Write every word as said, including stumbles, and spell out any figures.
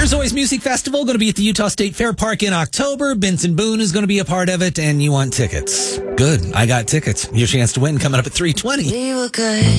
Here's Always Music Festival, going to be at the Utah State Fair Park in October. Benson Boone is going to be a part of it, and you want tickets. Good. I got tickets. Your chance to win coming up at three twenty. We were good.